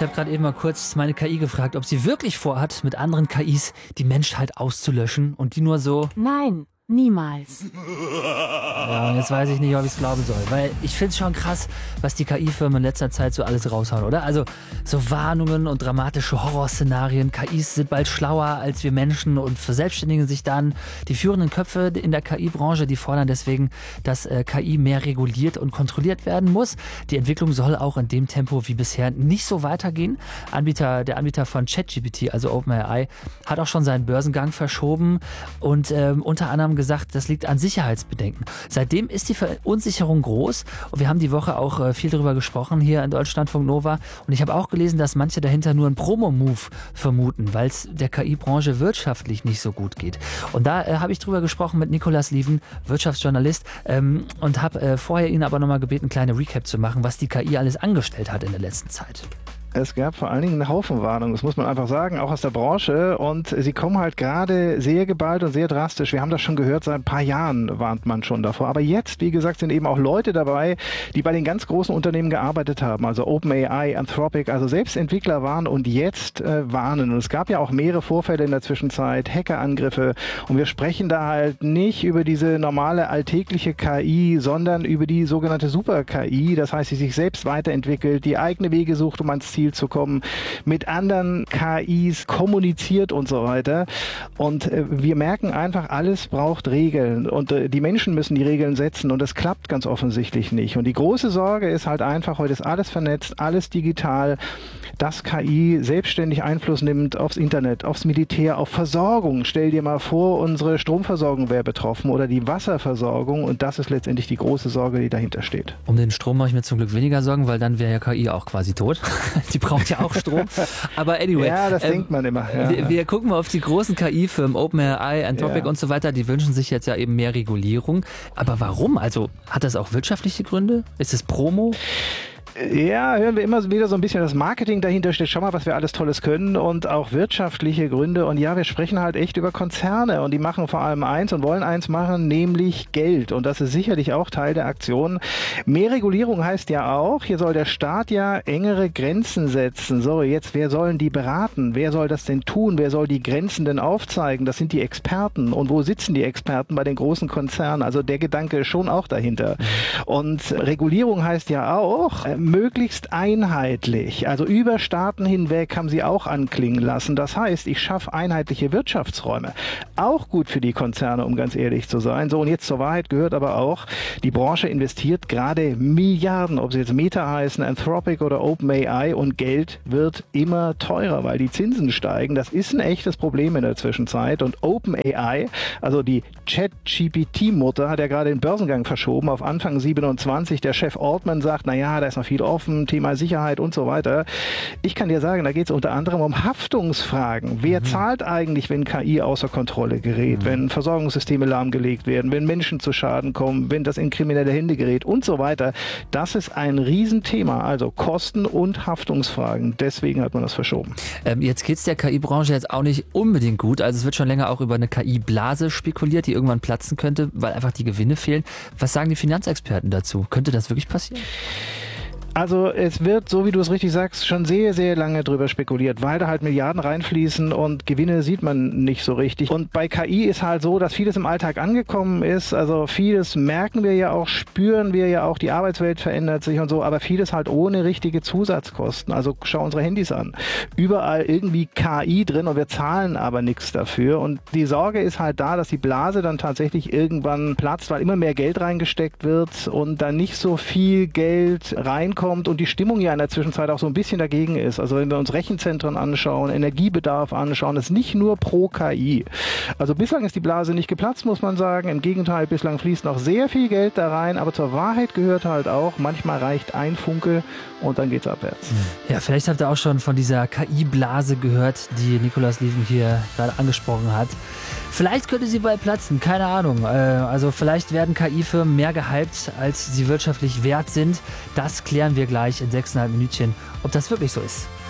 habe gerade eben mal kurz meine KI gefragt, ob sie wirklich vorhat, mit anderen KIs die Menschheit auszulöschen und die nur so... Nein, niemals. Ja, und jetzt weiß ich nicht, ob ich es glauben soll, weil ich finde es schon krass, was die KI-Firmen in letzter Zeit so alles raushauen, oder? Also so Warnungen und dramatische Horrorszenarien. KIs sind bald schlauer als wir Menschen und verselbstständigen sich dann. Die führenden Köpfe in der KI-Branche, die fordern deswegen, dass KI mehr reguliert und kontrolliert werden muss. Die Entwicklung soll auch in dem Tempo wie bisher nicht so weitergehen. Der Anbieter von ChatGPT, also OpenAI, hat auch schon seinen Börsengang verschoben und unter anderem gesagt, das liegt an Sicherheitsbedenken. Seitdem ist die Verunsicherung groß und wir haben die Woche auch viel darüber gesprochen hier in Deutschlandfunk Nova und ich habe auch gelesen, dass manche dahinter nur einen Promo-Move vermuten, weil es der KI-Branche wirtschaftlich nicht so gut geht. Und da habe ich drüber gesprochen mit Nicolas Lieven, Wirtschaftsjournalist, und habe vorher ihn aber nochmal gebeten, eine kleine Recap zu machen, was die KI alles angestellt hat in der letzten Zeit. Es gab vor allen Dingen einen Haufen Warnungen, das muss man einfach sagen, auch aus der Branche. Und sie kommen halt gerade sehr geballt und sehr drastisch. Wir haben das schon gehört, seit ein paar Jahren warnt man schon davor. Aber jetzt, wie gesagt, sind eben auch Leute dabei, die bei den ganz großen Unternehmen gearbeitet haben. Also OpenAI, Anthropic, also selbst Entwickler waren und jetzt warnen. Und es gab ja auch mehrere Vorfälle in der Zwischenzeit, Hackerangriffe. Und wir sprechen da halt nicht über diese normale alltägliche KI, sondern über die sogenannte Super-KI. Das heißt, die sich selbst weiterentwickelt, die eigene Wege sucht, um ans Ziel zu kommen, mit anderen KIs kommuniziert und so weiter. Und wir merken einfach, alles braucht Regeln und die Menschen müssen die Regeln setzen und das klappt ganz offensichtlich nicht. Und die große Sorge ist halt einfach, heute ist alles vernetzt, alles digital, dass KI selbstständig Einfluss nimmt aufs Internet, aufs Militär, auf Versorgung. Stell dir mal vor, unsere Stromversorgung wäre betroffen oder die Wasserversorgung und das ist letztendlich die große Sorge, die dahinter steht. Um den Strom mache ich mir zum Glück weniger Sorgen, weil dann wäre ja KI auch quasi tot. Die braucht ja auch Strom. Aber anyway. Ja, das denkt man immer. Ja. Wir gucken mal auf die großen KI-Firmen, OpenAI, Anthropic und so weiter. Die wünschen sich jetzt ja eben mehr Regulierung. Aber warum? Also hat das auch wirtschaftliche Gründe? Ist es Promo? Ja, hören wir immer wieder so ein bisschen das Marketing dahinter steht. Schau mal, was wir alles Tolles können und auch wirtschaftliche Gründe. Und ja, wir sprechen halt echt über Konzerne und die machen vor allem eins und wollen eins machen, nämlich Geld. Und das ist sicherlich auch Teil der Aktion. Mehr Regulierung heißt ja auch, hier soll der Staat ja engere Grenzen setzen. So, jetzt, wer sollen die beraten? Wer soll das denn tun? Wer soll die Grenzen denn aufzeigen? Das sind die Experten. Und wo sitzen die Experten? Bei den großen Konzernen. Also der Gedanke ist schon auch dahinter. Und Regulierung heißt ja auch, möglichst einheitlich, also über Staaten hinweg haben sie auch anklingen lassen. Das heißt, ich schaffe einheitliche Wirtschaftsräume. Auch gut für die Konzerne, um ganz ehrlich zu sein. So, und jetzt zur Wahrheit gehört aber auch, die Branche investiert gerade Milliarden, ob sie jetzt Meta heißen, Anthropic oder OpenAI und Geld wird immer teurer, weil die Zinsen steigen. Das ist ein echtes Problem in der Zwischenzeit und OpenAI, also die ChatGPT-Mutter, hat ja gerade den Börsengang verschoben auf Anfang 27. Der Chef Altman sagt, naja, da ist noch viel offen, Thema Sicherheit und so weiter. Ich kann dir sagen, da geht es unter anderem um Haftungsfragen. Wer zahlt eigentlich, wenn KI außer Kontrolle gerät, wenn Versorgungssysteme lahmgelegt werden, wenn Menschen zu Schaden kommen, wenn das in kriminelle Hände gerät und so weiter. Das ist ein Riesenthema, also Kosten- und Haftungsfragen. Deswegen hat man das verschoben. Jetzt geht es der KI-Branche jetzt auch nicht unbedingt gut. Also es wird schon länger auch über eine KI-Blase spekuliert, die irgendwann platzen könnte, weil einfach die Gewinne fehlen. Was sagen die Finanzexperten dazu? Könnte das wirklich passieren? Also es wird, so wie du es richtig sagst, schon sehr, sehr lange drüber spekuliert, weil da halt Milliarden reinfließen und Gewinne sieht man nicht so richtig. Und bei KI ist halt so, dass vieles im Alltag angekommen ist. Also vieles merken wir ja auch, spüren wir ja auch, die Arbeitswelt verändert sich und so, aber vieles halt ohne richtige Zusatzkosten. Also schau unsere Handys an. Überall irgendwie KI drin und wir zahlen aber nichts dafür. Und die Sorge ist halt da, dass die Blase dann tatsächlich irgendwann platzt, weil immer mehr Geld reingesteckt wird und dann nicht so viel Geld reinkommt und die Stimmung ja in der Zwischenzeit auch so ein bisschen dagegen ist. Also wenn wir uns Rechenzentren anschauen, Energiebedarf anschauen, ist nicht nur pro KI. Also bislang ist die Blase nicht geplatzt, muss man sagen. Im Gegenteil, bislang fließt noch sehr viel Geld da rein, aber zur Wahrheit gehört halt auch, manchmal reicht ein Funke und dann geht's abwärts. Ja, vielleicht habt ihr auch schon von dieser KI-Blase gehört, die Nicolas Lieven hier gerade angesprochen hat. Vielleicht könnte sie bald platzen, keine Ahnung. Also vielleicht werden KI-Firmen mehr gehypt, als sie wirtschaftlich wert sind. Das klären wir gleich in 6,5 Minütchen, ob das wirklich so ist.